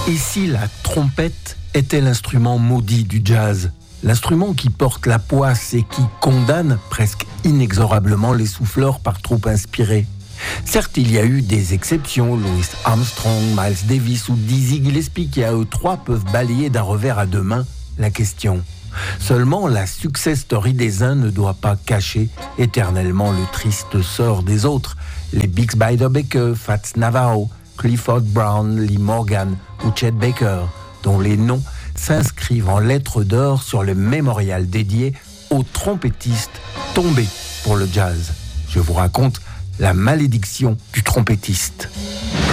Et si la trompette était l'instrument maudit du jazz, l'instrument qui porte la poisse et qui condamne presque inexorablement les souffleurs par trop inspirés? Certes, il y a eu des exceptions, Louis Armstrong, Miles Davis ou Dizzy Gillespie qui à eux trois peuvent balayer d'un revers à deux mains la question. Seulement, la success story des uns ne doit pas cacher éternellement le triste sort des autres. Les Bix Beiderbecke, Fats Navarro, Clifford Brown, Lee Morgan ou Chet Baker, dont les noms s'inscrivent en lettres d'or sur le mémorial dédié aux trompettistes tombés pour le jazz. Je vous raconte la malédiction du trompettiste.